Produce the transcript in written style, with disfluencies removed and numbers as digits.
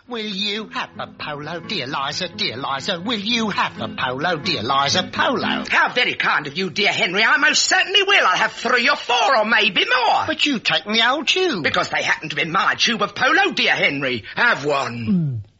Will you have a polo, dear Liza, will you have a polo, dear Liza, polo? How very kind of you, dear Henry. I most certainly will. I'll have 3 or 4 or maybe more. But you take me old tube. Because they happen to be my tube of polo, dear Henry. Have one.